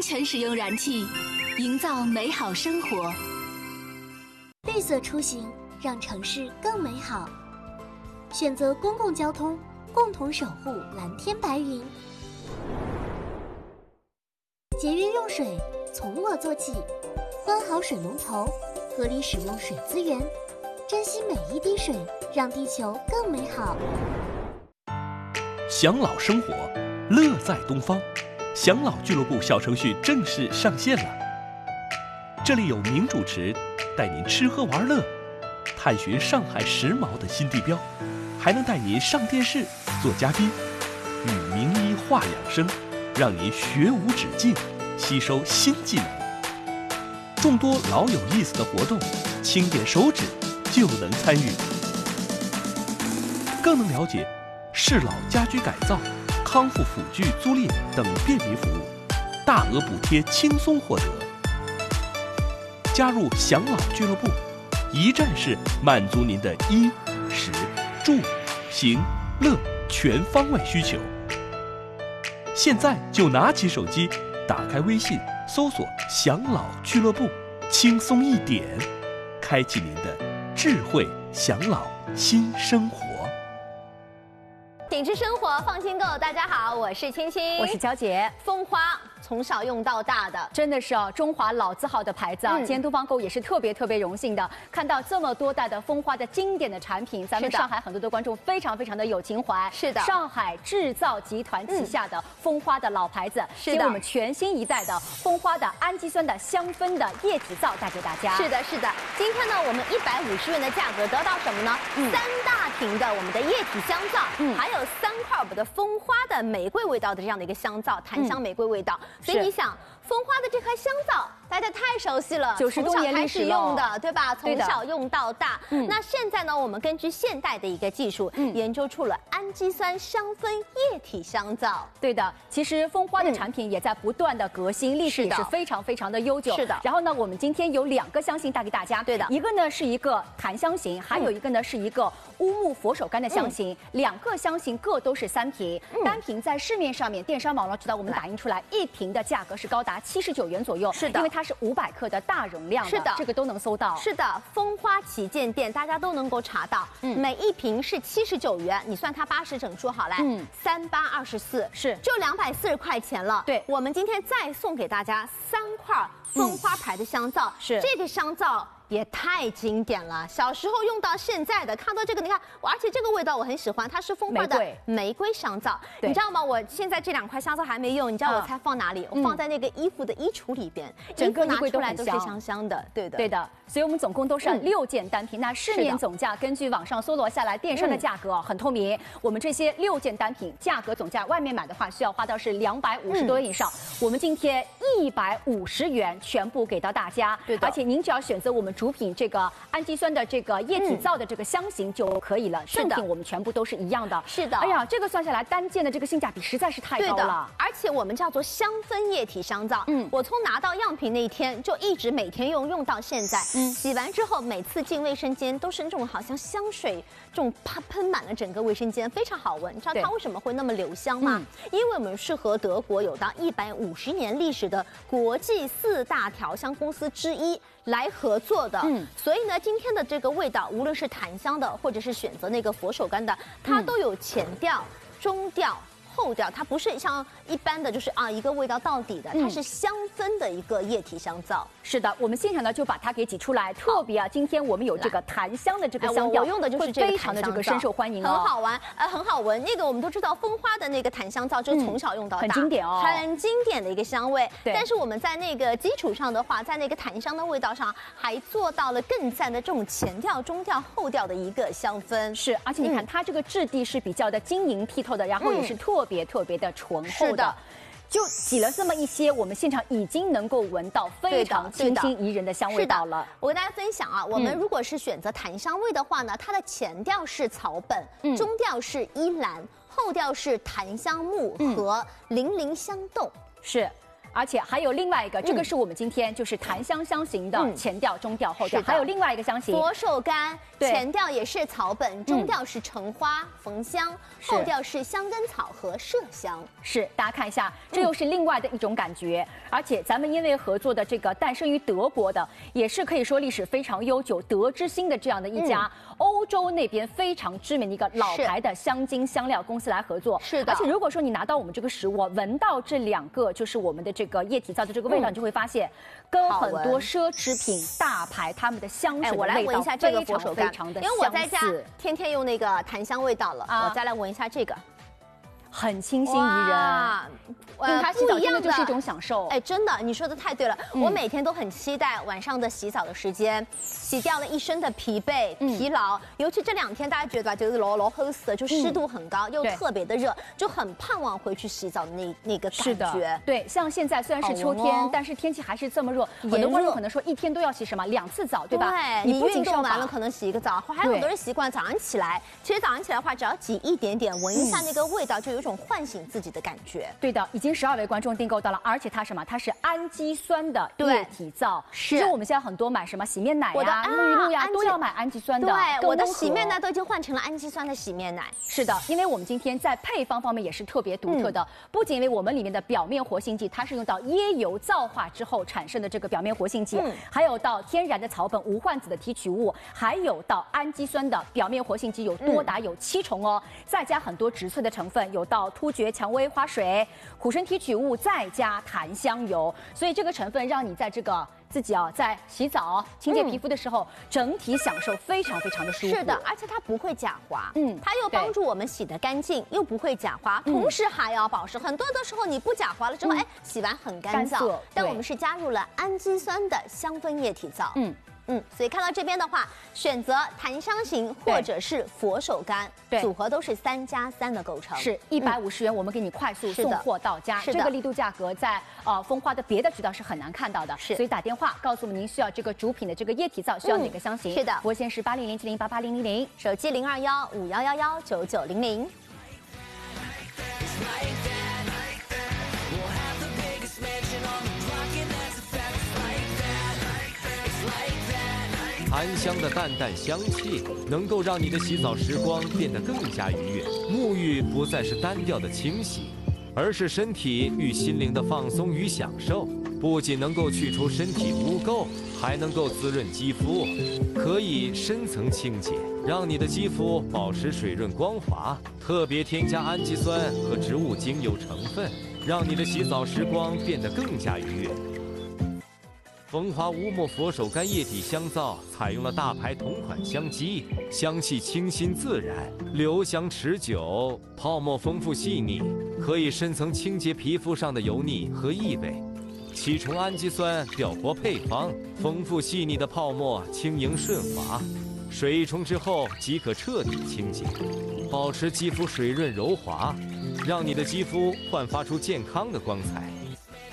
全使用燃气，营造美好生活。 绿色出行，让城市更美好。选择公共交通，共同守护蓝天白云。节约用水，从我做起。关好水龙头，合理使用水资源，珍惜每一滴水，让地球更美好。 享老生活，乐在东方。享老俱乐部小程序正式上线了，这里有名主持带您吃喝玩乐，探寻上海时髦的新地标，还能带您上电视做嘉宾，与名医话养生，让您学无止境，吸收新技能。众多老有意思的活动，轻点手指就能参与，更能了解适老家居改造、康复辅具租赁等便民服务，大额补贴轻松获得。加入享老俱乐部，一站式满足您的衣、食、住、行、乐全方位需求。现在就拿起手机，打开微信，搜索“享老俱乐部”，轻松一点，开启您的智慧享老新生活。 品质生活放心购，大家好，我是青青， 我是娇姐。 蜂花从小用到大的， 真的是中华老字号的牌子啊！今天东方购也是特别荣幸的，看到这么多代的蜂花的经典的产品，咱们上海很多的观众非常的有情怀。 是的， 上海制造集团旗下的蜂花的老牌子， 是的， 我们全新一代的蜂花的氨基酸的香氛的液体皂带给大家。 是的。今天呢，我们150元的价格得到什么呢？3大瓶的我们的液体香皂，还有3块我们的蜂花的玫瑰味道的这样的一个香皂，檀香玫瑰味道。所以你想，蜂花的这颗香皂，大家太熟悉了 ，90多年历史用的，对吧？从小用到大。那现在呢，我们根据现代的一个技术，研究出了氨基酸香氛液体香皂。 对的，其实蜂花的产品也在不断的革新，历史也是非常的悠久。 是的。 然后呢，我们今天有2个香型带给大家。 对的， 一个呢是一个檀香型，还有一个呢是一个乌木佛手柑的香型，2个香型各都是3瓶，单瓶在市面上面电商网络渠道我们打印出来，1瓶的价格是高达79元左右。 是的， 因为它是500克的大容量的， 是的， 这个都能搜到。 是的，蜂花旗舰店大家都能够查到，每1瓶是79元，你算它80整数好了，3824 是就240块钱了。 对， 我们今天再送给大家3块蜂花牌的香皂， 是这个香皂也太经典了，小时候用到现在的，看到这个，你看，而且这个味道我很喜欢，它是蜂花的玫瑰香皂，你知道吗？我现在这2块香皂还没用，你知道我猜放哪里？我放在那个衣服的衣橱里边， 整个拿衣柜出来都是香香的，对的。 所以我们总共都是6件单品，那市面总价根据网上搜罗下来，电商的价格很透明。我们这些6件单品价格总价，外面买的话需要花到是250多元以上，我们今天150元全部给到大家。 对的， 而且您只要选择我们主品这个氨基酸的这个液体皂的这个香型就可以了，正品我们全部都是一样的。 是的， 哎呀，这个算下来单件的这个性价比实在是太高了。 而且我们叫做香氛液体香皂，我从拿到样品那一天就一直每天用到现在。洗完之后每次进卫生间都是那种好像香水这种喷满了整个卫生间，非常好闻。你知道它为什么会那么留香吗？因为我们是和德国有到150年历史的国际4大调香公司之一来合作的，所以呢，今天的这个味道，无论是檀香的，或者是选择那个佛手柑的，它都有前调、中调、后调，它不是像一般的就是一个味道到底的，它是香氛的一个液体香皂。 是的，我们现场呢就把它给挤出来，特别今天我们有这个檀香的这个香调， 我用的就是这个非常的这个深受欢迎， 很好玩，很好闻。那个我们都知道蜂花的那个檀香皂，就是从小用到大， 很经典哦， 很经典的一个香味。 对， 但是我们在那个基础上的话，在那个檀香的味道上，还做到了更赞的这种前调、中调、后调的一个香氛。 是，而且你看它这个质地是比较的晶莹剔透的，然后也是特别的醇厚的。就挤了这么一些，我们现场已经能够闻到非常清新宜人的香味道了。 我跟大家分享我们如果是选择檀香味的话呢，它的前调是草本，中调是依兰，后调是檀香木和零香豆。 是。 而且还有另外一个，这个是我们今天就是檀香香型的前调、中调、后调，还有另外一个香型佛手柑，前调也是草本，中调是橙花、焚香，后调是香根草和麝香。 是，大家看一下，这又是另外的一种感觉。而且咱们因为合作的这个诞生于德国的，也是可以说历史非常悠久、德之星的这样的一家欧洲那边非常知名的一个老牌的香精香料公司来合作。 是的， 而且如果说你拿到我们这个食物，闻到这2个就是我们的这个液体皂的这个味道，你就会发现跟很多奢侈品大牌他们的香水的我来闻一下这个佛手柑， 因为我在家天天用那个檀香味道了，我再来闻一下这个。 很清新宜人，用它洗澡真的就是一种享受。 哎，真的，你说的太对了。我每天都很期待晚上的洗澡的时间，洗掉了一身的疲惫、疲劳。尤其这2天，大家觉得吧，就是老齁死的，就湿度很高，又特别的热，就很盼望回去洗澡的那个感觉。 对，像现在虽然是秋天，但是天气还是这么热，很多观众可能说一天都要洗什么2次澡，对吧？ 对，你运动完了可能洗一个澡，还有很多人习惯早上起来。其实早上起来的话，只要挤一点点，闻一下那个味道，就有一种唤醒自己的感觉。 对的，已经12位观众订购到了，而且它什么？它是氨基酸的液体皂。 是。 其实我们现在很多买什么洗面奶呀、沐浴露呀，都要买氨基酸的。 对，我的洗面奶都已经换成了氨基酸的洗面奶。 是的，因为我们今天在配方方面也是特别独特的，不仅因为我们里面的表面活性剂它是用到椰油皂化之后产生的这个表面活性剂，还有到天然的草本无患子的提取物，还有到氨基酸的表面活性剂有多达有7重哦，再加很多植萃的成分，有到突厥蔷薇花水、苦参提取物，再加檀香油，所以这个成分让你在这个自己在洗澡、清洁皮肤的时候，整体享受非常非常的舒服。 是的，而且它不会假滑，它又帮助我们洗得干净，又不会假滑，同时还要保湿。很多的时候你不假滑了之后，洗完很干燥，但我们是加入了氨基酸的香氛液体皂。所以看到这边的话，选择檀香型或者是佛手柑，组合都是3+3的构成， 是150元，我们给你快速送货到家。这个力度价格在蜂花的别的渠道是很难看到的，所以打电话告诉我们您需要这个主品的这个液体皂，需要哪个香型？ 是的， 拨线是8007088000， 手机02151119900。 檀香的淡淡香气，能够让你的洗澡时光变得更加愉悦。沐浴不再是单调的清洗，而是身体与心灵的放松与享受。不仅能够去除身体污垢，还能够滋润肌肤，可以深层清洁，让你的肌肤保持水润光滑。特别添加氨基酸和植物精油成分，让你的洗澡时光变得更加愉悦。蜂花乌木佛手柑液体香皂采用了大牌同款香基，香气清新自然，留香持久，泡沫丰富细腻，可以深层清洁皮肤上的油腻和异味。7重氨基酸表活配方，丰富细腻的泡沫轻盈顺滑，水冲之后即可彻底清洁，保持肌肤水润柔滑，让你的肌肤焕发出健康的光彩。